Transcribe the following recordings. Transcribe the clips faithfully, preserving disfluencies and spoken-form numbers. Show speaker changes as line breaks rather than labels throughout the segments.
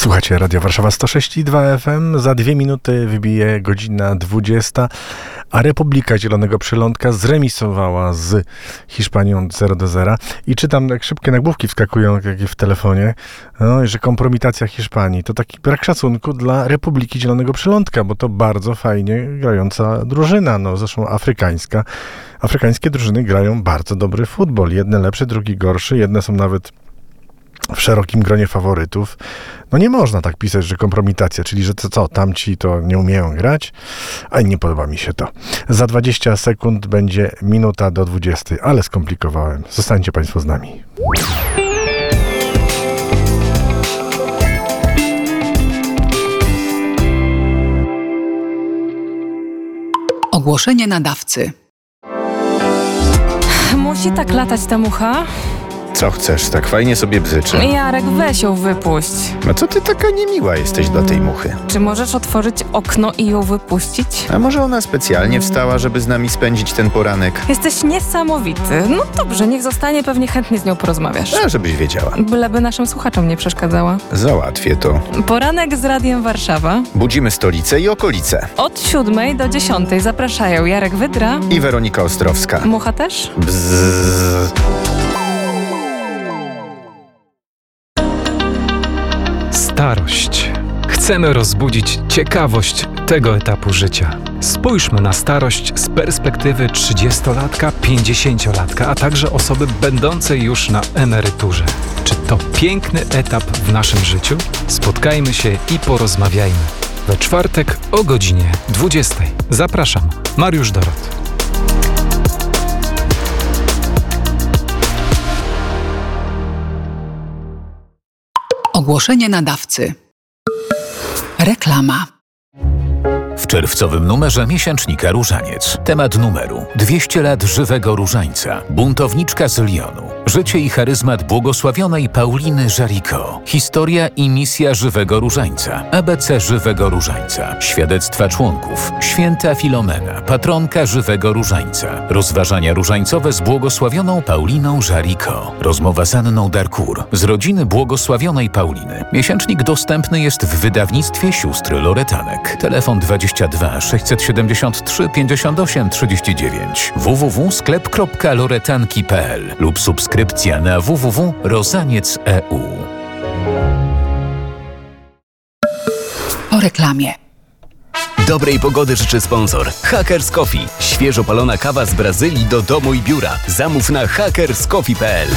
Słuchajcie, Radio Warszawa sto sześć i dwa F M. Za dwie minuty wybije godzina dwudziesta, a Republika Zielonego Przylądka zremisowała z Hiszpanią zero do zera. I czytam, jak szybkie nagłówki wskakują jak w telefonie, no, że kompromitacja Hiszpanii to taki brak szacunku dla Republiki Zielonego Przylądka, bo to bardzo fajnie grająca drużyna, no zresztą afrykańska. Afrykańskie drużyny grają bardzo dobry futbol. Jedne lepszy, drugi gorszy, jedne są nawet w szerokim gronie faworytów. No nie można tak pisać, że kompromitacja, czyli że co, co, tamci to nie umieją grać, a nie podoba mi się to. Za dwadzieścia sekund będzie minuta do dwudziestej, ale skomplikowałem. Zostańcie Państwo z nami.
Ogłoszenie nadawcy.
Musi tak latać ta mucha?
Co chcesz? Tak fajnie sobie bzyczy.
Jarek, weź ją wypuść.
No co ty taka niemiła jesteś dla tej muchy?
Czy możesz otworzyć okno i ją wypuścić?
A może ona specjalnie wstała, żeby z nami spędzić ten poranek?
Jesteś niesamowity. No dobrze, niech zostanie, pewnie chętnie z nią porozmawiasz.
A żebyś wiedziała.
Byleby naszym słuchaczom nie przeszkadzała.
Załatwię to.
Poranek z Radiem Warszawa.
Budzimy stolicę i okolice.
Od siódmej do dziesiątej zapraszają Jarek Wydra
I Weronika Ostrowska.
Mucha też?
Bzzz.
Starość. Chcemy rozbudzić ciekawość tego etapu życia. Spójrzmy na starość z perspektywy trzydziestolatka, pięćdziesięciolatka, a także osoby będącej już na emeryturze. Czy to piękny etap w naszym życiu? Spotkajmy się i porozmawiajmy. We czwartek o godzinie dwudziestej. Zapraszam, Mariusz Dorot.
Ogłoszenie nadawcy. Reklama.
W czerwcowym numerze miesięcznika Różaniec. Temat numeru: dwieście lat żywego różańca. Buntowniczka z Lyonu. Życie i charyzmat błogosławionej Pauliny Jaricot. Historia i misja żywego różańca. A B C żywego różańca. Świadectwa członków. Święta Filomena, patronka żywego różańca. Rozważania różańcowe z błogosławioną Pauliną Jaricot. Rozmowa z Anną Darcourt z rodziny błogosławionej Pauliny. Miesięcznik dostępny jest w wydawnictwie sióstr Loretanek. Telefon dwadzieścia dwa sześćset siedemdziesiąt trzy pięćdziesiąt osiem trzydzieści dziewięć w w w kropka sklep kropka loretanki kropka p l lub subskrypcja na w w w kropka rozaniec kropka e u.
Po reklamie.
Dobrej pogody życzy sponsor Hackers Coffee. Świeżo palona kawa z Brazylii do domu i biura. Zamów na hackers coffee kropka p l.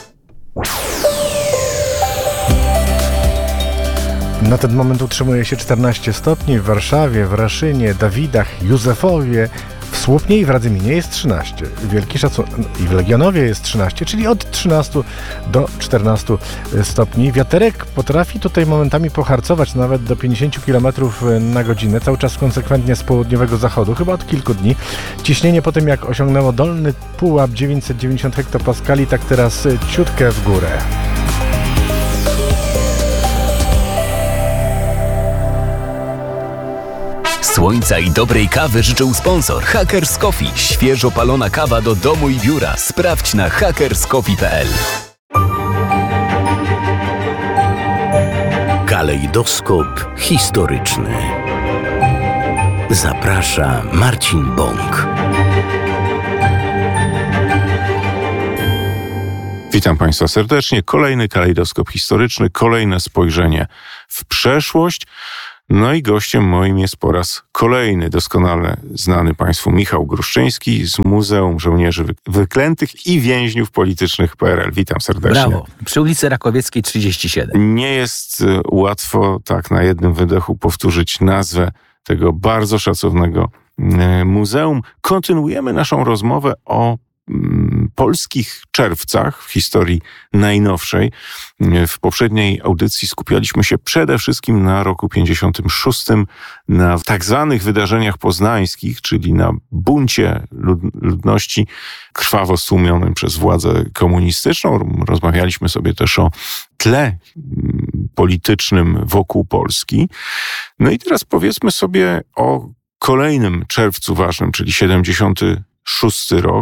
Na ten moment utrzymuje się czternaście stopni w Warszawie, w Raszynie, Dawidach, Józefowie, w Słupnie i w Radzyminie jest trzynaście. Wielki szacunek. I w Legionowie jest trzynaście, czyli od trzynastu do czternastu stopni. Wiaterek potrafi tutaj momentami poharcować nawet do pięćdziesiąt kilometrów na godzinę, cały czas konsekwentnie z południowego zachodu, chyba od kilku dni. Ciśnienie po tym, jak osiągnęło dolny pułap dziewięćset dziewięćdziesiąt hektopaskali, tak teraz ciutkę w górę.
Słońca i dobrej kawy życzył sponsor Hackers Coffee. Świeżo palona kawa do domu i biura. Sprawdź na hackers coffee kropka p l.
Kalejdoskop historyczny. Zaprasza Marcin Bąk.
Witam Państwa serdecznie. Kolejny kalejdoskop historyczny, kolejne spojrzenie w przeszłość. No i gościem moim jest po raz kolejny doskonale znany Państwu Michał Gruszczyński z Muzeum Żołnierzy Wyklętych i Więźniów Politycznych P R L. Witam serdecznie.
Brawo. Przy ulicy Rakowieckiej trzydzieści siedem.
Nie jest łatwo tak na jednym wydechu powtórzyć nazwę tego bardzo szacownego muzeum. Kontynuujemy naszą rozmowę o polskich czerwcach w historii najnowszej. W poprzedniej audycji skupialiśmy się przede wszystkim na roku pięćdziesiątym szóstym, na tak zwanych wydarzeniach poznańskich, czyli na buncie ludności krwawo stłumionym przez władzę komunistyczną. Rozmawialiśmy sobie też o tle politycznym wokół Polski. No i teraz powiedzmy sobie o kolejnym czerwcu ważnym, czyli siedemdziesiąty szósty rok.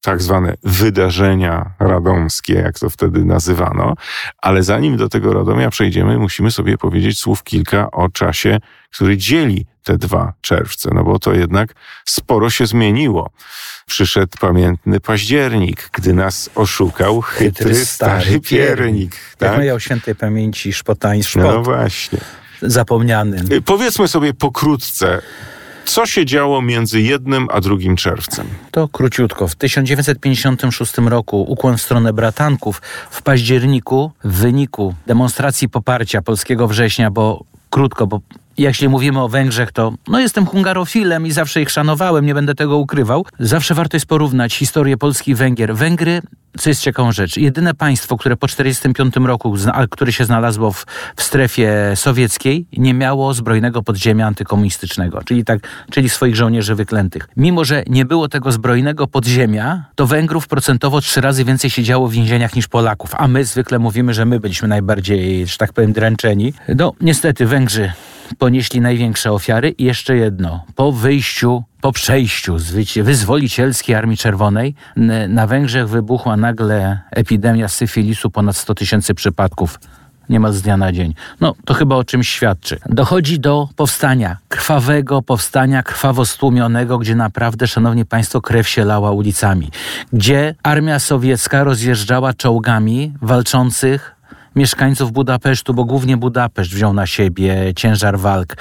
tak zwane wydarzenia radomskie, jak to wtedy nazywano. Ale zanim do tego Radomia przejdziemy, musimy sobie powiedzieć słów kilka o czasie, który dzieli te dwa czerwce, no bo to jednak sporo się zmieniło. Przyszedł pamiętny październik, gdy nas oszukał chytry, chytry stary, stary piernik.
Tak?
Tak?
Jak o świętej pamięci Szpotański. Szpot.
No właśnie.
Zapomniany.
Powiedzmy sobie pokrótce, co się działo między jednym a drugim czerwcem?
To króciutko. W tysiąc dziewięćset pięćdziesiątym szóstym roku ukłon w stronę bratanków. W październiku w wyniku demonstracji poparcia polskiego września, bo krótko, bo jeśli mówimy o Węgrzech, to no jestem hungarofilem i zawsze ich szanowałem, nie będę tego ukrywał. Zawsze warto jest porównać historię Polski i Węgier. Węgry, co jest ciekawą rzecz, jedyne państwo, które po tysiąc dziewięćset czterdziestym piątym roku, które się znalazło w, w strefie sowieckiej, nie miało zbrojnego podziemia antykomunistycznego, czyli tak, czyli swoich żołnierzy wyklętych. Mimo że nie było tego zbrojnego podziemia, to Węgrów procentowo trzy razy więcej siedziało w więzieniach niż Polaków, a my zwykle mówimy, że my byliśmy najbardziej, że tak powiem, dręczeni. No, niestety Węgrzy ponieśli największe ofiary i jeszcze jedno. Po wyjściu, po przejściu z wyzwolicielskiej Armii Czerwonej na Węgrzech wybuchła nagle epidemia syfilisu, ponad sto tysięcy przypadków. Niemal z dnia na dzień. No, to chyba o czymś świadczy. Dochodzi do powstania, krwawego powstania, krwawo stłumionego, gdzie naprawdę, szanowni państwo, krew się lała ulicami. Gdzie armia sowiecka rozjeżdżała czołgami walczących mieszkańców Budapesztu, bo głównie Budapeszt wziął na siebie ciężar walk,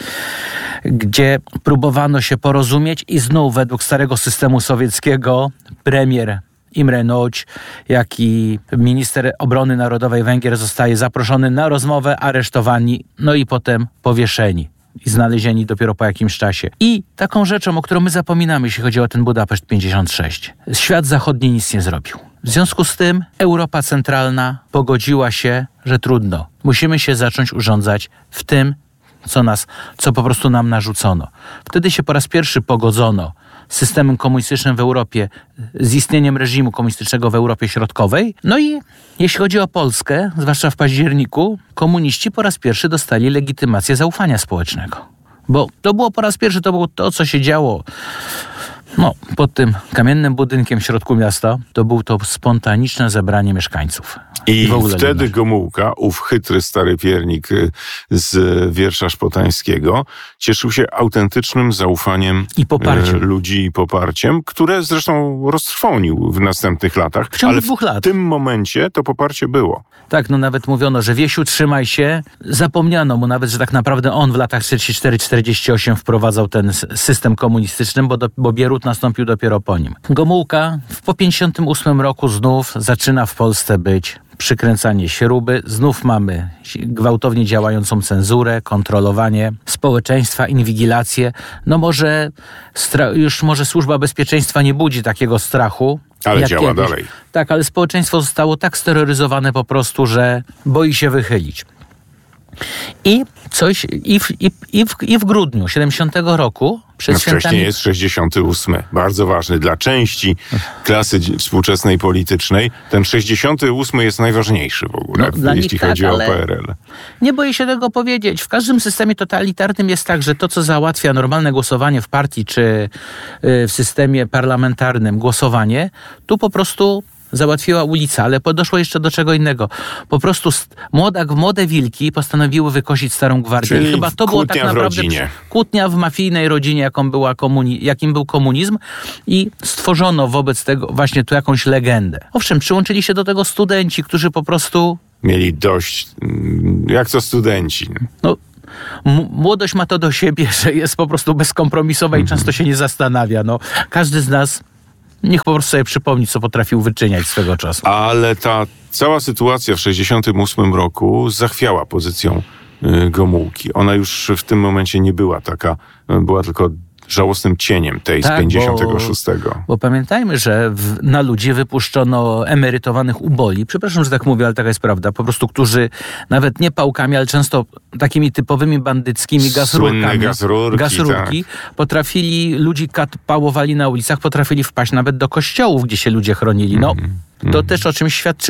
gdzie próbowano się porozumieć i znów według starego systemu sowieckiego premier Imre Nagy, jak i minister obrony narodowej Węgier zostaje zaproszony na rozmowę, aresztowani, no i potem powieszeni i znalezieni dopiero po jakimś czasie. I taką rzeczą, o którą my zapominamy, jeśli chodzi o ten Budapeszt pięćdziesiąt sześć. Świat zachodni nic nie zrobił. W związku z tym Europa Centralna pogodziła się, że trudno. Musimy się zacząć urządzać w tym, co nas, co po prostu nam narzucono. Wtedy się po raz pierwszy pogodzono z systemem komunistycznym w Europie, z istnieniem reżimu komunistycznego w Europie Środkowej. No i jeśli chodzi o Polskę, zwłaszcza w październiku, komuniści po raz pierwszy dostali legitymację zaufania społecznego. Bo to było po raz pierwszy, to było to, co się działo no, pod tym kamiennym budynkiem w środku miasta. To było to spontaniczne zebranie mieszkańców.
I, I wtedy
ludność.
Gomułka, ów chytry stary piernik z wiersza szpotańskiego, cieszył się autentycznym zaufaniem
i poparciem.
ludzi i poparciem, które zresztą roztrwonił w następnych latach.
W ciągu
ale
dwóch lat.
W tym momencie to poparcie było.
Tak, no nawet mówiono, że Wiesiu, trzymaj się. Zapomniano mu nawet, że tak naprawdę on w latach czterdziesty czwarty czterdziesty osiem wprowadzał ten system komunistyczny, bo, do, bo Bierut nastąpił dopiero po nim. Gomułka po pięćdziesiątym ósmym roku znów zaczyna w Polsce być przykręcanie śruby. Znów mamy gwałtownie działającą cenzurę, kontrolowanie społeczeństwa, inwigilację. No może stra- już może Służba Bezpieczeństwa nie budzi takiego strachu.
Ale
jak
działa
kiedyś.
dalej.
Tak, ale społeczeństwo zostało tak steroryzowane po prostu, że boi się wychylić. I coś, i w, i, i w, i w grudniu siedemdziesiątego roku przed
no
świętami...
Wcześniej jest sześćdziesiąty ósmy. Bardzo ważny. Dla części klasy współczesnej politycznej ten sześćdziesiąty ósmy jest najważniejszy w ogóle,
no,
jeśli
tak,
chodzi o
ale
P R L.
Nie boję się tego powiedzieć. W każdym systemie totalitarnym jest tak, że to, co załatwia normalne głosowanie w partii czy w systemie parlamentarnym głosowanie, tu po prostu załatwiła ulica, ale doszło jeszcze do czego innego. Po prostu młoda, młode wilki postanowiły wykosić starą gwardię.
Czyli
I chyba to było tak naprawdę kłótnia w mafijnej rodzinie, jaką była komuni- jakim był komunizm i stworzono wobec tego właśnie tu jakąś legendę. Owszem, przyłączyli się do tego studenci, którzy po prostu
mieli dość, jak to studenci.
No, m- młodość ma to do siebie, że jest po prostu bezkompromisowa i mm-hmm. często się nie zastanawia. No, każdy z nas niech po prostu sobie przypomni, co potrafił wyczyniać swego czasu.
Ale ta cała sytuacja w sześćdziesiątym ósmym roku zachwiała pozycją y, Gomułki. Ona już w tym momencie nie była taka, była tylko żałosnym cieniem tej
tak,
z pięćdziesiątego szóstego.
Bo, bo pamiętajmy, że w, na ludzi wypuszczono emerytowanych uboli, przepraszam, że tak mówię, ale taka jest prawda, po prostu, którzy nawet nie pałkami, ale często takimi typowymi bandyckimi gazrurkami,
gazrurki,
gazrurki
tak.
potrafili, ludzi kat, pałowali na ulicach, potrafili wpaść nawet do kościołów, gdzie się ludzie chronili. No, mm-hmm. to też o czymś świadczyło.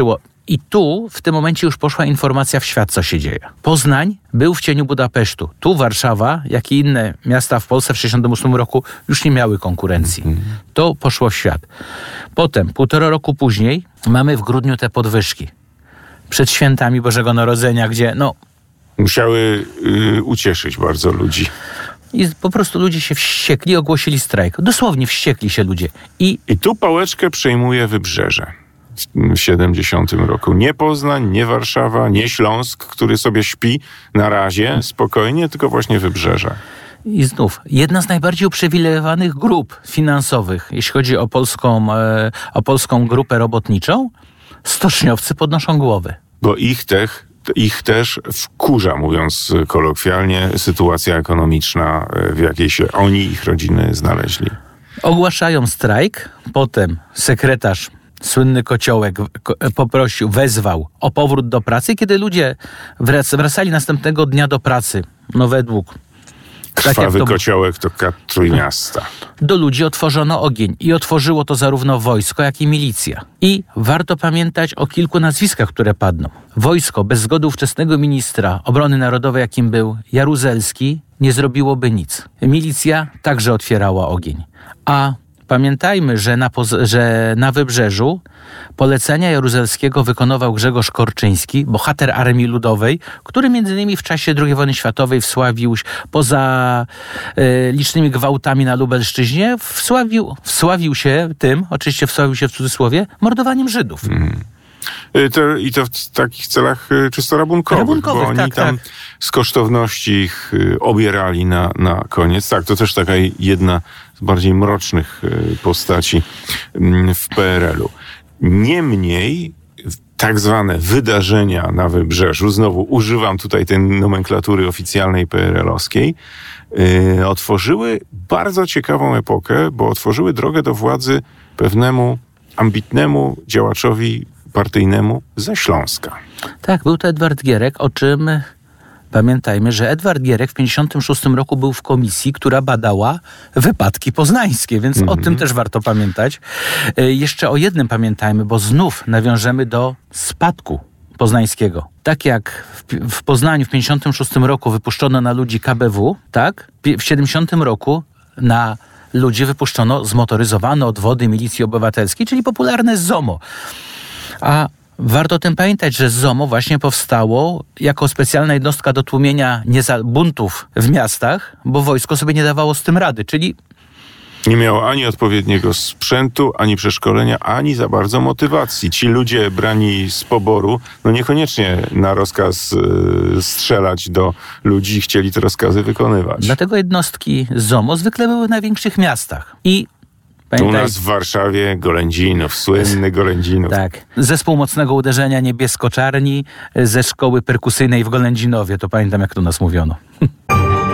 I tu w tym momencie już poszła informacja w świat, co się dzieje. Poznań był w cieniu Budapesztu. Tu Warszawa, jak i inne miasta w Polsce w tysiąc dziewięćset sześćdziesiątym ósmym roku już nie miały konkurencji. Mm. To poszło w świat. Potem, półtora roku później, mamy w grudniu te podwyżki. Przed świętami Bożego Narodzenia, gdzie no...
Musiały y, ucieszyć bardzo ludzi.
I po prostu ludzie się wściekli, ogłosili strajk. Dosłownie wściekli się ludzie. I,
I tu pałeczkę przejmuje Wybrzeże w siedemdziesiątym roku. Nie Poznań, nie Warszawa, nie Śląsk, który sobie śpi na razie spokojnie, tylko właśnie Wybrzeże.
I znów, jedna z najbardziej uprzywilejowanych grup finansowych, jeśli chodzi o polską, e, o polską grupę robotniczą, stoczniowcy podnoszą głowy.
Bo ich też, ich też wkurza, mówiąc kolokwialnie, sytuacja ekonomiczna, w jakiej się oni i ich rodziny znaleźli.
Ogłaszają strajk, potem sekretarz, słynny Kociołek, poprosił, wezwał o powrót do pracy. Kiedy ludzie wrac, wracali następnego dnia do pracy, no według...
Krwawy
tak to,
Kociołek to Trójmiasta.
Do ludzi otworzono ogień i otworzyło to zarówno wojsko, jak i milicja. I warto pamiętać o kilku nazwiskach, które padną. Wojsko bez zgody ówczesnego ministra obrony narodowej, jakim był Jaruzelski, nie zrobiłoby nic. Milicja także otwierała ogień. A pamiętajmy, że na, poz- że na Wybrzeżu polecenia Jaruzelskiego wykonywał Grzegorz Korczyński, bohater Armii Ludowej, który między innymi w czasie drugiej wojny światowej wsławił, poza e, licznymi gwałtami na Lubelszczyźnie, wsławił, wsławił się tym, oczywiście wsławił się w cudzysłowie, mordowaniem Żydów.
Mm. To, I to w takich celach czysto rabunkowych,
rabunkowych
bo oni
tak,
tam
tak.
z kosztowności ich obierali na, na koniec. Tak, to też taka jedna z bardziej mrocznych postaci w P R L u. Niemniej tak zwane wydarzenia na Wybrzeżu, znowu używam tutaj tej nomenklatury oficjalnej P R L-owskiej, yy, otworzyły bardzo ciekawą epokę, bo otworzyły drogę do władzy pewnemu ambitnemu działaczowi partyjnemu ze Śląska.
Tak, był to Edward Gierek, o czym pamiętajmy, że Edward Gierek w pięćdziesiątym szóstym roku był w komisji, która badała wypadki poznańskie, więc mm-hmm. o tym też warto pamiętać. E, jeszcze o jednym pamiętajmy, bo znów nawiążemy do spadku poznańskiego. Tak jak w, w Poznaniu w pięćdziesiątym szóstym roku wypuszczono na ludzi K B W, tak? W siedemdziesiątym roku na ludzi wypuszczono zmotoryzowane odwody milicji obywatelskiej, czyli popularne ZOMO. A warto o tym pamiętać, że ZOMO właśnie powstało jako specjalna jednostka do tłumienia nieza- buntów w miastach, bo wojsko sobie nie dawało z tym rady, czyli
nie miało ani odpowiedniego sprzętu, ani przeszkolenia, ani za bardzo motywacji. Ci ludzie brani z poboru, no niekoniecznie na rozkaz y, strzelać do ludzi, chcieli te rozkazy wykonywać.
Dlatego jednostki ZOMO zwykle były w największych miastach. I
u nas w Warszawie Golędzinów, słynny Golędzinów.
Tak. Zespół mocnego uderzenia niebiesko-czarni ze szkoły perkusyjnej w Golędzinowie. To pamiętam, jak to nas mówiono.